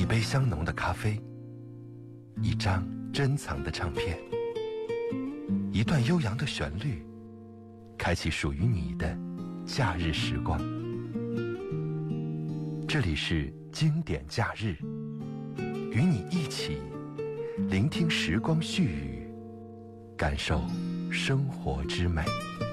杯香浓的咖啡，一张珍藏的唱片，一段悠扬的旋律，开启属于你的假日时光。这里是经典假日，与你一起聆听时光絮语，感受生活之美。